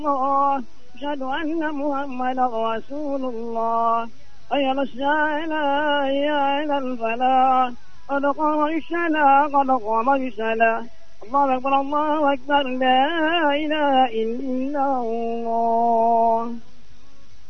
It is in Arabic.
الله أشهد أن محمدا رسول الله حي على الصلاة حي على الفلاح قد قام الصلاة قد قام الصلاة الله أكبر الله أكبر لا إله إلا الله.